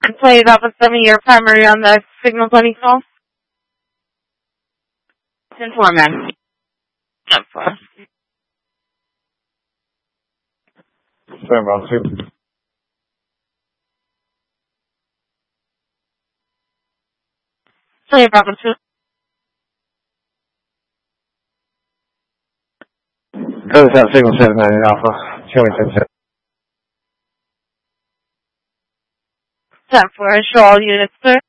Play Alpha 7, your primary on the Signal 20 call. 10-4, man. 10-4. Sorry about it. Sorry about it, too. Go to that Signal 7 in Alpha. Show me 10-7. 10-4, show all units, sir.